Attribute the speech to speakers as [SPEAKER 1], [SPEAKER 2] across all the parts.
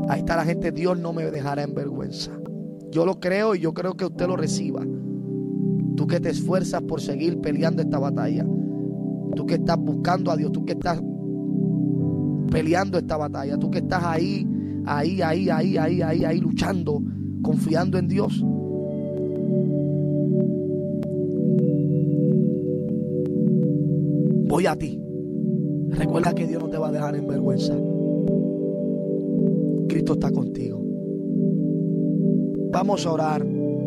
[SPEAKER 1] Ahí está la gente. Dios no me dejará en vergüenza. Yo lo creo y yo creo que usted lo reciba. Tú que te esfuerzas por seguir peleando esta batalla. Tú que estás buscando a Dios. Tú que estás peleando esta batalla. Tú que estás ahí luchando, confiando en Dios. Voy a ti. Recuerda que Dios no te va a dejar en vergüenza. Cristo está contigo. Vamos a orar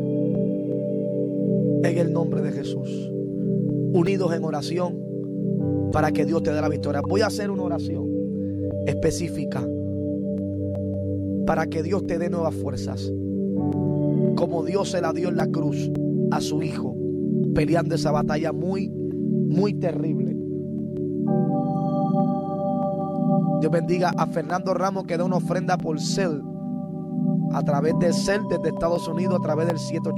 [SPEAKER 1] en el nombre de Jesús, unidos en oración para que Dios te dé la victoria. Voy a hacer una oración específica para que Dios te dé nuevas fuerzas, como Dios se la dio en la cruz a su Hijo, peleando esa batalla muy terrible. Dios bendiga a Fernando Ramos, que da una ofrenda por Cel, a través de Cel desde Estados Unidos, a través del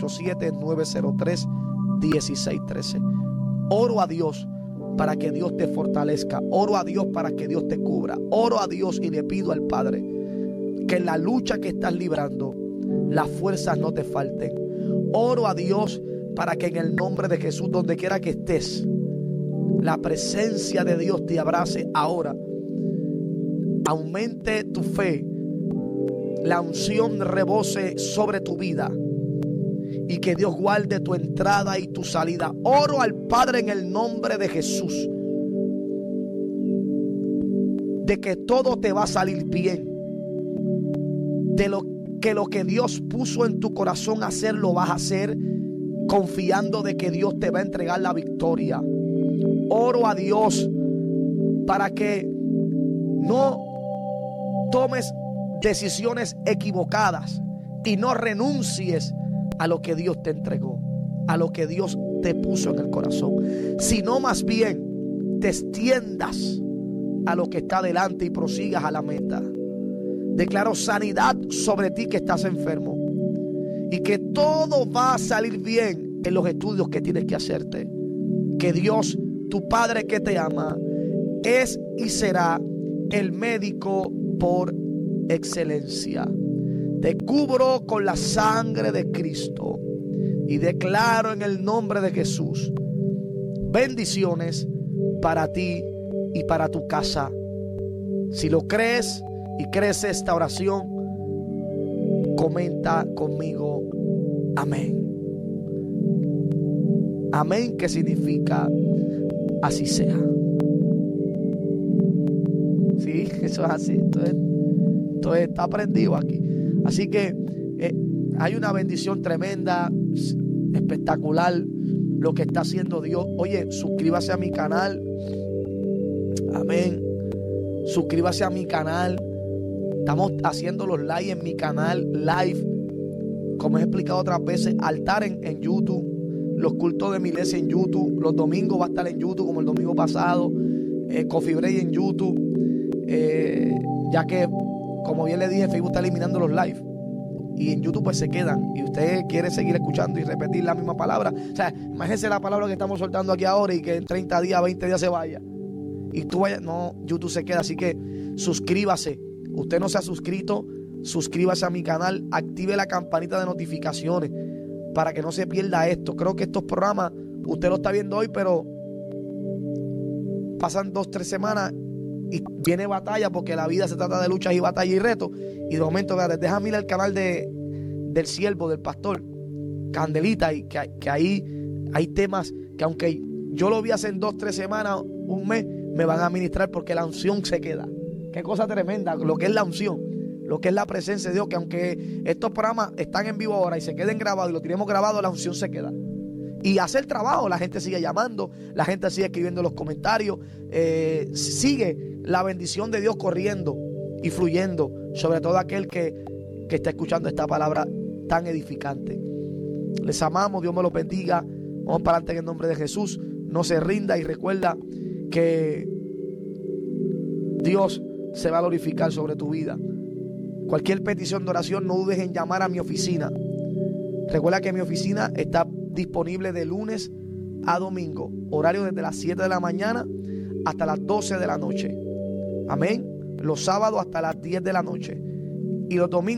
[SPEAKER 1] 787-903-1613. Oro a Dios para que Dios te fortalezca. Oro a Dios para que Dios te cubra. Oro a Dios y le pido al Padre que en la lucha que estás librando, las fuerzas no te falten. Oro a Dios para que en el nombre de Jesús, donde quiera que estés, la presencia de Dios te abrace ahora. Aumente tu fe, la unción rebose sobre tu vida y que Dios guarde tu entrada y tu salida. Oro al Padre en el nombre de Jesús, de que todo te va a salir bien, de lo que Dios puso en tu corazón hacer, lo vas a hacer, confiando de que Dios te va a entregar la victoria. Oro a Dios para que no tomes decisiones equivocadas y no renuncies a lo que Dios te entregó, a lo que Dios te puso en el corazón, sino más bien te extiendas a lo que está delante y prosigas a la meta. Declaro sanidad sobre ti que estás enfermo y que todo va a salir bien en los estudios que tienes que hacerte. Que Dios, tu Padre que te ama, es y será el médico por excelencia. Te cubro con la sangre de Cristo y declaro en el nombre de Jesús bendiciones para ti y para tu casa. Si lo crees y crees esta oración, comenta conmigo amén. Amén, que significa así sea. Sí, eso es así. Entonces está aprendido aquí. Así que hay una bendición tremenda, espectacular lo que está haciendo Dios. Oye, suscríbase a mi canal. Amén. Suscríbase a mi canal. Estamos haciendo los live en mi canal, live, como he explicado otras veces. Altar en YouTube, los cultos de mi iglesia en YouTube. Los domingos va a estar en YouTube, como el domingo pasado. Coffee Break en YouTube. Ya que, como bien le dije, Facebook está eliminando los live y en YouTube pues se quedan, y usted quiere seguir escuchando y repetir la misma palabra. O sea, imagínese la palabra que estamos soltando aquí ahora y que en 30 días, 20 días se vaya y tú vayas. No, YouTube se queda. Así que suscríbase. Usted no se ha suscrito, suscríbase a mi canal, active la campanita de notificaciones para que no se pierda esto. Creo que estos programas usted lo está viendo hoy, pero pasan 2-3 semanas y viene batalla, porque la vida se trata de luchas y batallas y retos. Y de momento, déjame ir al canal del siervo, del pastor Candelita, y que ahí hay temas que, aunque yo lo vi hace 2-3 semanas, un mes, me van a ministrar, porque la unción se queda. Qué cosa tremenda lo que es la unción, lo que es la presencia de Dios, que aunque estos programas están en vivo ahora y se queden grabados y lo tenemos grabado, la unción se queda. Y hace el trabajo, la gente sigue llamando, la gente sigue escribiendo los comentarios, sigue la bendición de Dios corriendo y fluyendo sobre todo aquel que está escuchando esta palabra tan edificante. Les amamos, Dios me los bendiga. Vamos para adelante en el nombre de Jesús. No se rinda y recuerda que Dios se va a glorificar sobre tu vida. Cualquier petición de oración, no dudes en llamar a mi oficina. Recuerda que mi oficina está disponible de lunes a domingo, horario desde las 7 de la mañana hasta las 12 de la noche. Amén. Los sábados hasta las 10 de la noche. y los domingos